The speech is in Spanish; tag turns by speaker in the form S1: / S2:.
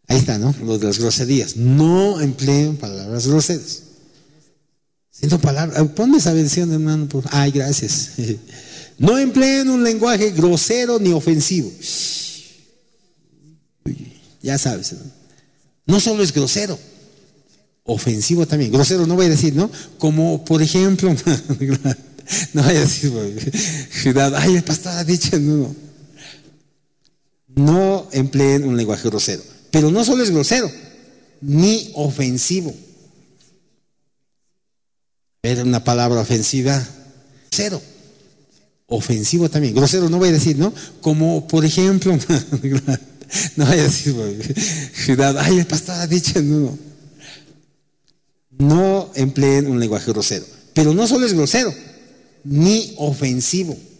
S1: Ahí está, ¿no? Lo de las groserías. No empleen palabras groseras. Siento palabras. Ponme esa versión, hermano. Ay, gracias. No empleen un lenguaje grosero ni ofensivo. Ya sabes, ¿no? No solo es grosero, ofensivo también. Grosero no voy a decir, ¿no? Como, por ejemplo, no voy a decir, cuidado, ay, el pastor ha dicho, no. No empleen un lenguaje grosero. Pero no solo es grosero, ni ofensivo. Era una palabra ofensiva, cero. Ofensivo también. Grosero no voy a decir, ¿no? Como, por ejemplo, no voy a decir, cuidado, ay, el pastor ha dicho, no. No empleen un lenguaje grosero. Pero no solo es grosero, ni ofensivo.